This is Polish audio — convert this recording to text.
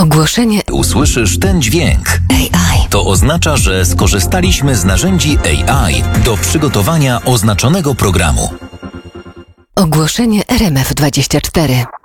Ogłoszenie Usłyszysz ten dźwięk. AI. To oznacza, że skorzystaliśmy z narzędzi AI do przygotowania oznaczonego programu. Ogłoszenie RMF24.